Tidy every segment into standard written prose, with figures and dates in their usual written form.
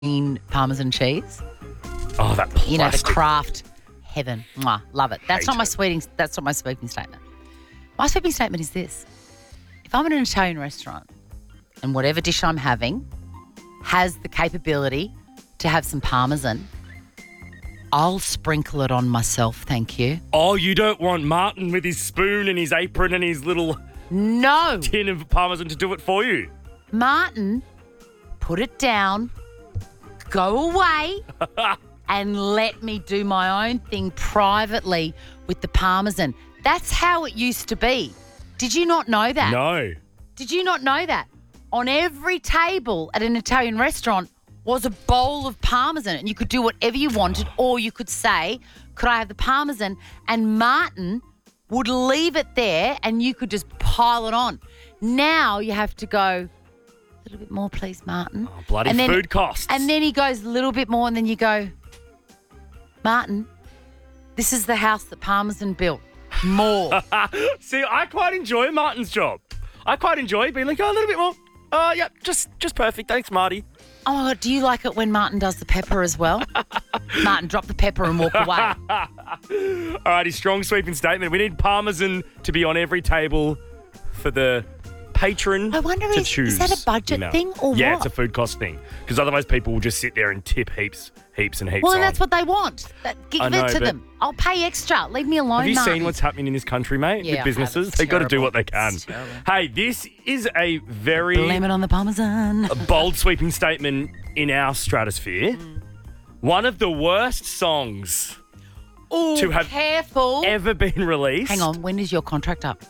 Parmesan cheese. Oh, that plastic. You know, the Kraft heaven. Mwah, love it. That's Hate not my it. sweeping. That's not my sweeping statement. My sweeping statement is this: if I'm in an Italian restaurant and whatever dish I'm having has the capability to have some Parmesan, I'll sprinkle it on myself. Thank you. Oh, you don't want Martin with his spoon and his apron and his little No, tin of Parmesan to do it for you? Martin, put it down. Go away. And let me do my own thing privately with the Parmesan. That's how it used to be. Did you not know that? No. Did you not know that? On every table at an Italian restaurant was a bowl of Parmesan, and you could do whatever you wanted, or you could say, could I have the Parmesan? And Martin would leave it there and you could just pile it on. Now you have to go, a little bit more, please, Martin. Oh, bloody And then- food costs. And then he goes a little bit more, and then you go, Martin, this is the house that Parmesan built. More. See, I quite enjoy Martin's job. I quite enjoy being like, oh, a little bit more. Yeah, just perfect. Thanks, Marty. Oh, my God, do you like it when Martin does the pepper as well? Martin, drop the pepper and walk away. All righty, strong sweeping statement. We need Parmesan to be on every table for the patron I wonder, to is choose. that a budget the amount. thing or Yeah, what? it's a food cost thing. Because otherwise people will just sit there and tip heaps and heaps Well, on. and that's what they want. Give I know, it to but- them. I'll pay extra. Leave me alone, Have you Martin. seen what's happening in this country, mate, Yeah, I with have. businesses? It's They've got to do terrible. what they can. It's terrible. Hey, this is a very Blame it on the Parmesan. bold sweeping statement in our stratosphere. One of the worst songs Oh, to have careful. ever been released. Hang on, when is your contract up?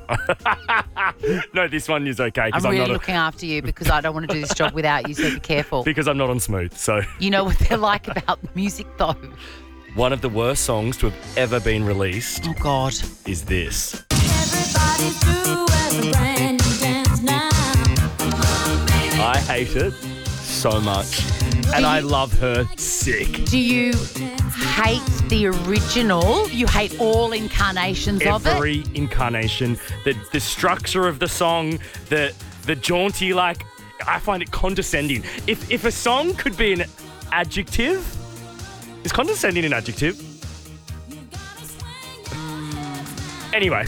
No, this one is okay I'm because really I'm not looking after you because I don't want to do this job without you, so be careful. because I'm not on Smooth. So You know what they're like about music, though. one of the worst songs to have ever been released Oh, God. is this. Everybody's doing a brand new dance now. I hate it so much, and I love her sick. Do you hate the original? You hate all incarnations of it? Every incarnation, the structure of the song, the jaunty, like, I find it condescending. If a song could be an adjective, is condescending an adjective? Anyway,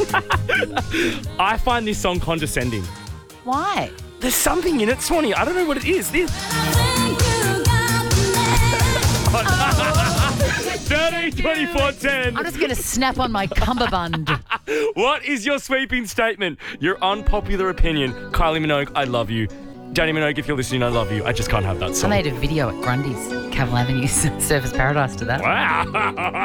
I find this song condescending. Why? There's something in it, Swanee. I don't know what it is. This 30, 24, 10. I'm just going to snap on my cummerbund. What is your sweeping statement? Your unpopular opinion. Kylie Minogue, I love you. Danny Minogue, if you're listening, I love you. I just can't have that I song. made a video at Grundy's, Cavill Avenue, Surfers Paradise to that. Wow.